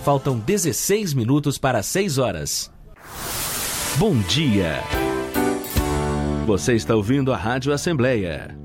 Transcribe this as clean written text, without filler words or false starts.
Faltam 16 minutos para 6 horas. Bom dia. Você está ouvindo a Rádio Assembleia